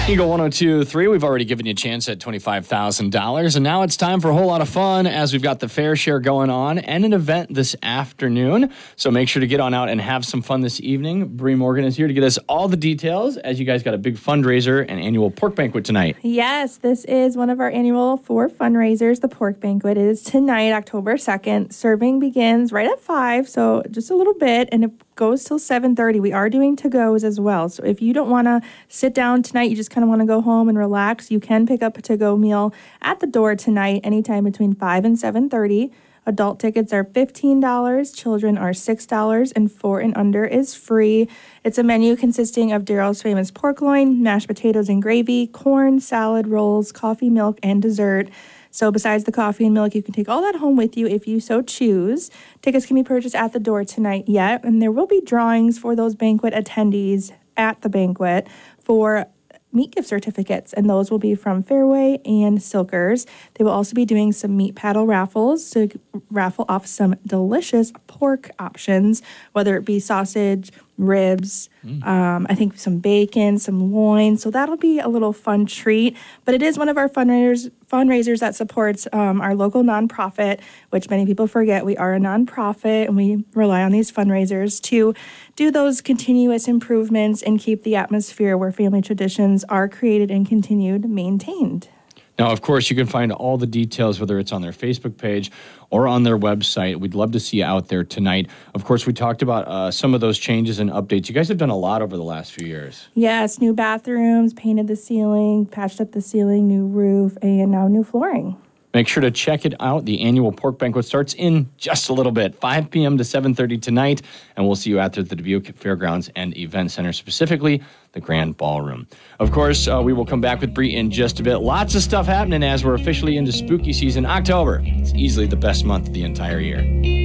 Eagle 102.3, we've already given you a chance at $25,000, and now it's time for a whole lot of fun as we've got the fair share going on and an event this afternoon. So make sure to get on out and have some fun this evening. Bree Morgan is here to get us all the details as you guys got a big fundraiser and annual pork banquet tonight. Yes, this is one of our annual 4 fundraisers. The pork banquet is tonight, October 2nd. Serving begins right at 5, so just a little bit, and it goes till 7:30. We are doing to-goes as well. So if you don't want to sit down tonight, you just kind of want to go home and relax, you can pick up a to-go meal at the door tonight, anytime between 5 and 7:30. Adult tickets are $15, children are $6, and 4 and under is free. It's a menu consisting of Daryl's Famous pork loin, mashed potatoes and gravy, corn, salad, rolls, coffee, milk, and dessert. So besides the coffee and milk, you can take all that home with you if you so choose. Tickets can be purchased at the door tonight yet, and there will be drawings for those banquet attendees at the banquet for meat gift certificates, and those will be from Fairway and Silkers. They will also be doing some meat paddle raffles to raffle off some delicious pork options, whether it be sausage, ribs, I think some bacon, some loin. So that'll be a little fun treat. But it is one of our fundraisers that supports our local nonprofit, which many people forget. We are a nonprofit, and we rely on these fundraisers to do those continuous improvements and keep the atmosphere where family traditions are created and continued maintained. Now, of course, you can find all the details, whether it's on their Facebook page or on their website. We'd love to see you out there tonight. Of course, we talked about some of those changes and updates. You guys have done a lot over the last few years. Yes, new bathrooms, painted the ceiling, patched up the ceiling, new roof, and now new flooring. Make sure to check it out. The annual pork banquet starts in just a little bit, 5 p.m. to 7:30 tonight, and we'll see you out there at the Dubuque Fairgrounds and Event Center, specifically the Grand Ballroom. Of course, we will come back with Bree in just a bit. Lots of stuff happening as we're officially into spooky season. October, it's easily the best month of the entire year.